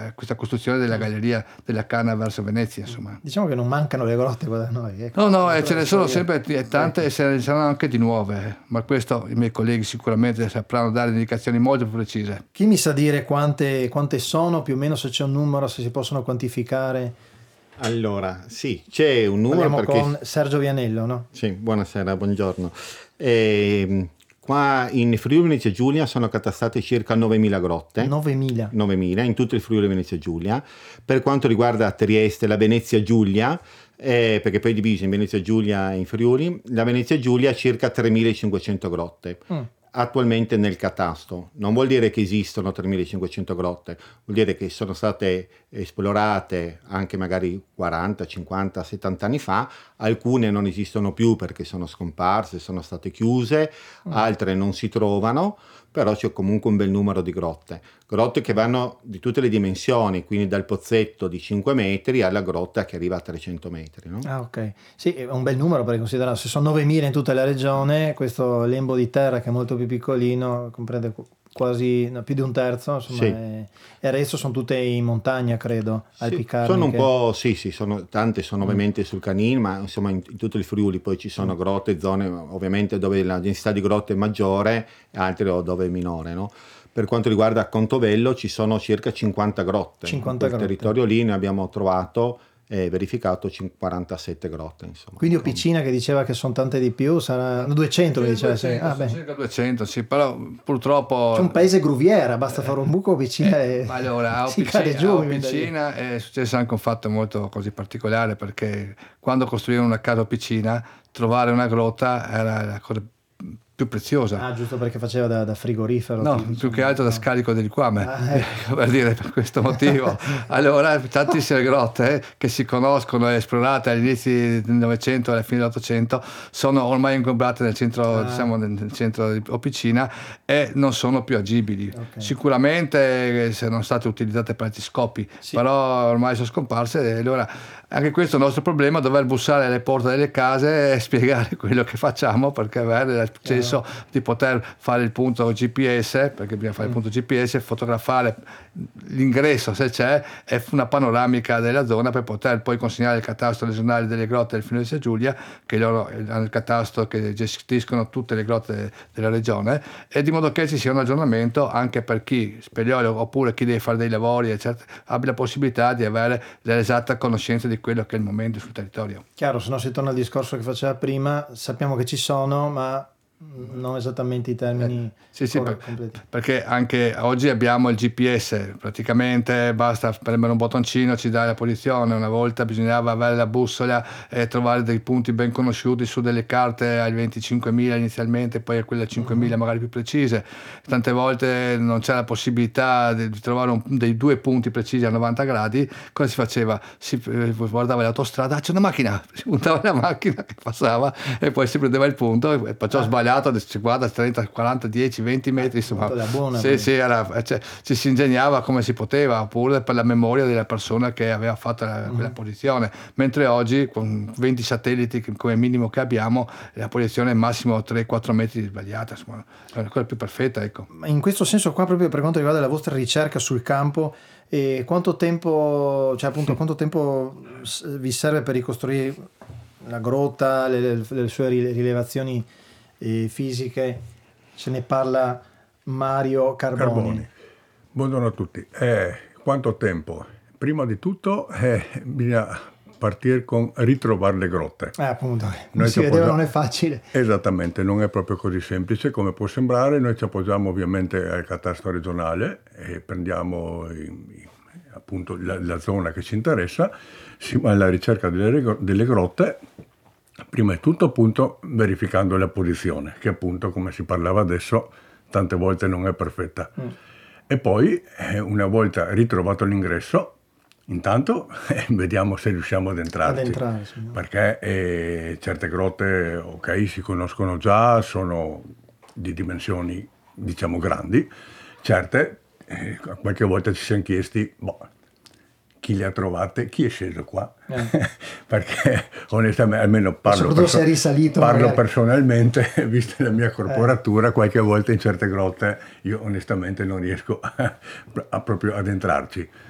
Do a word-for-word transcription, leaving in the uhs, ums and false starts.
questa, questa costruzione della galleria della Canna verso Venezia, insomma. Diciamo che non mancano le grotte qua da noi. Ecco. No, no, eh, ce ne sono sempre tante e ce ne saranno anche di nuove, ma questo i miei colleghi sicuramente sapranno dare indicazioni molto più precise. Chi mi sa dire quante, quante sono, più o meno, se c'è un numero, se si possono quantificare? Allora, sì, c'è un numero. Parliamo perché... con Sergio Vianello, no? Sì, buonasera, buongiorno. E, qua in Friuli Venezia Giulia sono catastate circa novemila grotte. novemila? novemila in tutto il Friuli Venezia Giulia. Per quanto riguarda Trieste, la Venezia Giulia, eh, perché poi è diviso in Venezia Giulia e in Friuli, la Venezia Giulia ha circa tremilacinquecento grotte. Mm. Attualmente nel catasto. Non vuol dire che esistono tremilacinquecento grotte, vuol dire che sono state esplorate anche magari quaranta, cinquanta, settanta anni fa, alcune non esistono più perché sono scomparse, sono state chiuse, mm. altre non si trovano, però c'è comunque un bel numero di grotte. Grotte che vanno di tutte le dimensioni, quindi dal pozzetto di cinque metri alla grotta che arriva a trecento metri. No? Ah, ok. Sì, è un bel numero perché considerare se sono novemila in tutta la regione, questo lembo di terra che è molto più piccolino, comprende quasi no, più di un terzo, insomma, sì. è, e il resto sono tutte in montagna, credo, Alpi Carniche. Sono un po', sì, sì, sono, tante sono mm. ovviamente sul Canin, ma insomma in, in tutto il Friuli poi ci sono mm. grotte, zone ovviamente dove la densità di grotte è maggiore, altre dove è minore, no? Per quanto riguarda Contovello ci sono circa cinquanta grotte. cinquanta in quel grotte. territorio lì ne abbiamo trovato e verificato quarantasette grotte. Insomma. Quindi Opicina che diceva che sono tante di più, saranno duecento che diceva. duecento, ah, beh. circa duecento, sì, però purtroppo... C'è un paese gruviera, basta fare un buco Opicina eh, e ma allora, a si Opicina, cade giù. a Opicina è successo anche un fatto molto così particolare perché quando costruivano una casa a Opicina trovare una grotta era la cosa più preziosa. Ah, giusto perché faceva da, da frigorifero. No, tipo, più che altro no. da scarico di liquame, ah, ecco. per dire, per questo motivo. Allora, tantissime grotte eh, che si conoscono e esplorate all'inizio del Novecento e alla fine dell'Ottocento sono ormai ingombrate nel centro, ah. diciamo, nel centro di Opicina e non sono più agibili. Okay. Sicuramente sono state utilizzate per altri scopi, sì. però ormai sono scomparse e allora anche questo è il nostro problema, dover bussare alle porte delle case e spiegare quello che facciamo perché avere l'accesso eh. di poter fare il punto G P S, perché bisogna fare mm. il punto G P S, fotografare l'ingresso se c'è e una panoramica della zona per poter poi consegnare il catasto regionale delle grotte del Friuli Venezia Giulia, che loro hanno il catasto che gestiscono tutte le grotte della regione, e di modo che ci sia un aggiornamento anche per chi speleologo oppure chi deve fare dei lavori eccetera, abbia la possibilità di avere l'esatta conoscenza di quello che è il momento sul territorio. Chiaro, se no si torna al discorso che faceva prima, sappiamo che ci sono ma non esattamente i termini eh, sì, sì, per, perché anche oggi abbiamo il G P S, praticamente basta premere un bottoncino, ci dà la posizione. Una volta bisognava avere la bussola e trovare dei punti ben conosciuti su delle carte ai venticinquemila inizialmente, poi a quelle a cinquemila uh-huh. magari più precise. Tante volte non c'è la possibilità di, di trovare un, dei due punti precisi a novanta gradi. Cosa si faceva? Si eh, guardava l'autostrada, ah, c'è una macchina, si puntava la macchina che passava e poi si prendeva il punto e perciò ah. sbagliato cinquanta, trenta, quaranta, dieci, venti metri, insomma. Buona, sì, sì, era, cioè, ci si ingegnava come si poteva, oppure per la memoria della persona che aveva fatto la, quella mm. posizione. Mentre oggi, con venti satelliti come minimo che abbiamo, la posizione è massimo tre quattro metri sbagliata, insomma, è quella più perfetta, ecco. In questo senso qua, proprio per quanto riguarda la vostra ricerca sul campo, e quanto tempo, cioè appunto, quanto tempo vi serve per ricostruire la grotta, le, le, le sue rilevazioni e fisiche? Ce ne parla Mario Carboni. Carboni. Buongiorno a tutti. Eh, quanto tempo? Prima di tutto eh, bisogna partire con ritrovare le grotte. Eh, appunto, come si vedeva non è facile. Esattamente, non è proprio così semplice come può sembrare. Noi ci appoggiamo ovviamente al catasto regionale e prendiamo in, in, appunto la, la zona che ci interessa, si va alla ricerca delle, delle grotte. Prima di tutto appunto verificando la posizione, che appunto come si parlava adesso tante volte non è perfetta. Mm. E poi eh, una volta ritrovato l'ingresso, intanto eh, vediamo se riusciamo ad entrarci. Ad entrarci no? Perché eh, certe grotte, ok, si conoscono già, sono di dimensioni diciamo grandi, certe eh, qualche volta ci siamo chiesti, boh, chi le ha trovate, chi è sceso qua, eh. perché onestamente almeno parlo, perso- risalito, parlo personalmente, vista la mia corporatura, eh. qualche volta in certe grotte io onestamente non riesco a, a proprio ad entrarci.